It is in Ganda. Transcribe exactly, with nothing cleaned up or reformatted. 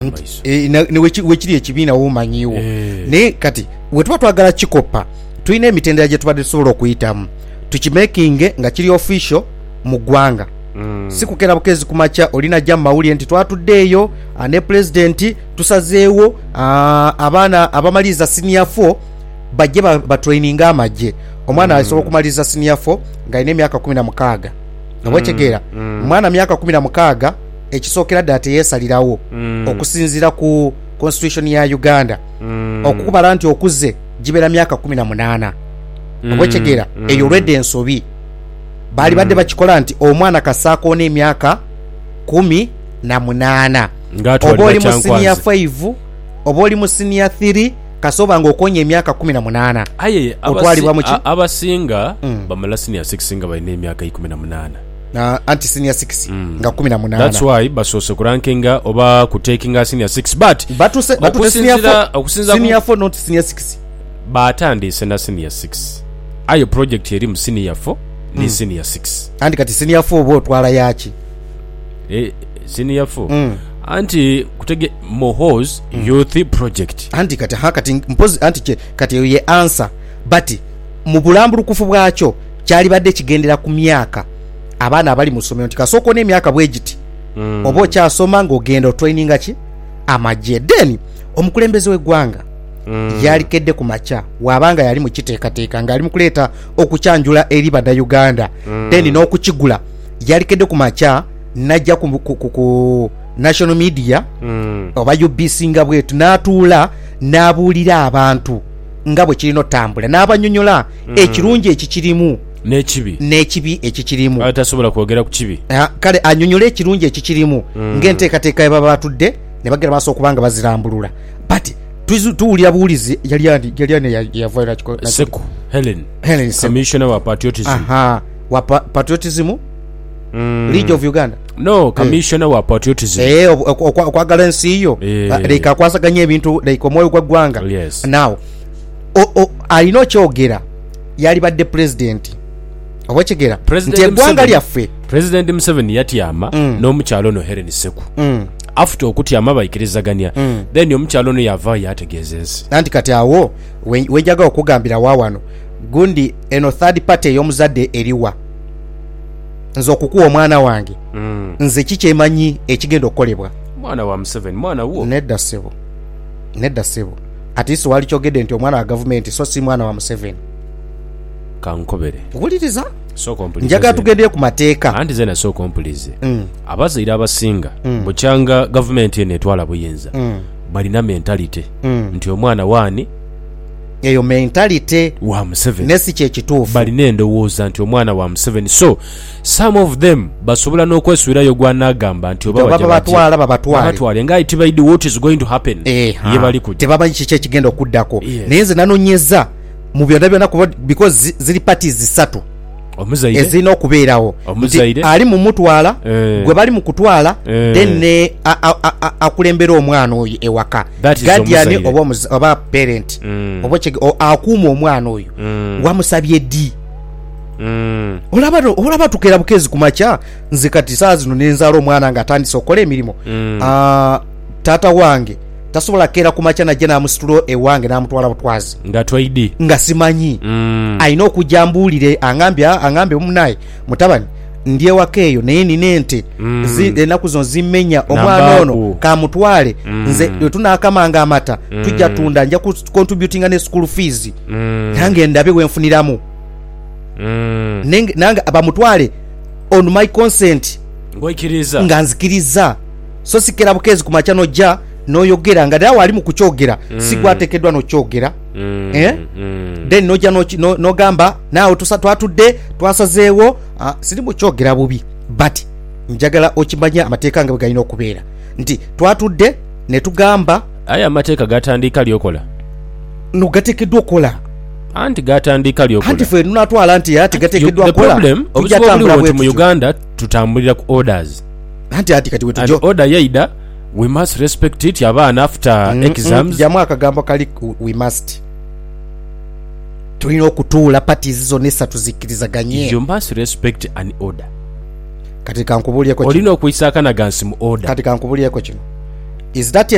e, ne wekiri ekibiina wumanyiwo eh. ne kati wetuba twagala kikopa tulina emitendera gye tubadde tusobola okuyitamu tukimakinge nga kiri official mu ggwanga. Mm. Sikukera bukezi kumacha olina jam mawuli nti twatuddeeyo ne president tusazeewo uh, abaana abamaliza senior four bajje ba, ba training amajje omwana alisobola mm. kumaliza senior four nga ine myaka kumi na mukaaga ngabwetegera mm. mwana myaka kumi na mukaaga ekisookera ddala teyeesalirawo mm. okusinzira ku constitution ya Uganda mm. okukubala nti okuze gibera myaka kumi na munaana ngabwetegera mm. eyo redde ensobi bali badde bakikola nti omwana kasaako n'emyaka kumi na munaana oba oli mu senior five oba oli mu senior three kasoba ng'okonya emyaka kumi na munaana aye abasinga mm. bamala senior six nga balina emyaka kumi na munaana na anti senior six mm. nga kumi na munaana. That's why basoose kurankinga oba kutakinga senior six but batuse batuse senior four not senior six batandise na senior six ayo project eri mu senior four ni mm. senior six andi kati senior four bo twala yaki eh senior four mm. anti kutege Mohoz mm. youth project andi kati hakati mpozi anti kati ye answer but mu bulambulukufu bwakyo kyali badde kigendera ku myaka abaana abali mu ssomero tikasoko ne myaka bwegiti mm. obo kyasoma ng'ogenda training ki amajje then omukulembeze w'eggwanga Mm. yali kedde ku macha wabanga yali mu kiteekateeka nga ali mu kuleeta okukyanjula eri bada Uganda mm. then n'okukigula yali kedde ku macha najja ku, ku, ku, ku national media mm. oba U B C nga bwetu n'atuula n'abuulira abantu nga bwe kirina otambula n'abanyonyola mm. ekirungi ekikirimu n'ekibi n'ekibi ekikirimu atasobola kwogera ku kibi kale anyonyole ekirungi ekikirimu mm. ng'enteekateeka baba batudde ne bagera maaso okubanga bazirambulula but tuwulira buulizi yali yali yali yavaira kiko Seku Helen Helen commissioner wa patriotism aha wa pa, patriotism mm. League of Uganda no commissioner eh. wa patriotism eh okwagala nsi hiyo leika kwasaganya ebintu leika omwoyo gwa gwanga yes. Now o, o alino kyogera yali badde president obwekigera nti eggwanga lyaffe president Museveni yatiyama mm. n'omukyalo no Helen Seku mm. after okutyama bayikirizaganya mm. then omukyalo no yava yategeeza ensi anti kati awo wenjaga okugambira waawano gundi eno third party ey'omuzadde eriwa nze okukuwa omwana wange mm. nze kikyemanyi ekigenda okukolebwa mwana wa Museveni mwana wo nedda ssebo nedda ssebo ati isi wali kyogedde nti omwana wa gavumenti so si mwana wa Museveni kankobere wuliriza so complete njaga tugendeye ku mateeka anti zena so complete mm. abazaira abasinga mm. bukyanga government ene etwala buyinza mm. balina mentality mm. nti omwana wani eyo mentality wa Museveni nesi kye kituufu balina endowooza nti omwana wa Museveni so some of them basobola n'okweswirayo gwanagamba nti oba batwala babatwale batwale nga iti baidi what is going to happen eh, ye bali kujja tebamanyi kiki ekigenda okuddako yes. naye nze nanonyeza mu byonna byonna kuba because ziri parties zisatu omuzaire ezina okubeerawo ali mu mutwala eh. gwe bali mu kutwala eh. then ne akulembera omwana oyo ewaka guardian oba oba parent mm. oba akuuma omwana oyo mm. wamusabye ddi mm. olaba olaba tukera bukezi kumacha nze kati saa zino nenzaala omwana nga atandise okukola emirimu mm. uh, taata wange tasobola kera kumacha na jena amusitulo ewange namutwala butwazi nga twaidi nga simanyi mm. aina okujambulire angambya angambye munaye mutabani ndiye wakeyo naye ninente mm. zi enaku zo zimenya omwana ono kamutwale mm. nze tunakamanga amata mm. tujja tunda nja contributing ne school fees mm. nange ndabe wenfuniramu mm. nange nange abamutwale on my consent ngoikiriza nganzikiriza so sikera bukezi kumachano ja noyogera nga dawa ali mu kukyogera mm. sigwatekedwa no kyogera mm. eh mm. then noja no, no, no gamba nawo tusatu atudde twasazeewo uh, siri mu kyogera bubi but njagala okimanya amateeka nga bwalina okubeera nti twatudde ne tugamba aya amateeka gatandika lyokola no gatekeddwa okola anti gatandika lyokola anti fe nunatwala anti ati gatekeddwa okola the problem obutambula bwetu mu Uganda tutambulira ku orders anti ati kati wetu order yaida we must respect it abaana after mm, exams jamu akagambo kali we must tulina okutuula parties zonna esatu zikkirizaganye you must respect an order kati kankubuliyeko olina okuyisa akanagansi mu order kati kankubuliyeko kino is that a